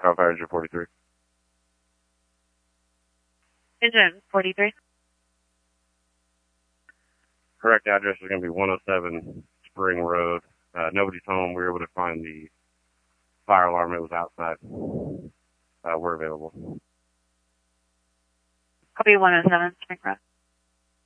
Cal Fire Engine 43. Engine 43. Correct address is going to be 107 Spring Road. Nobody's home. We were able to find the fire alarm. It was outside. We're available. Copy 107 Spring Road.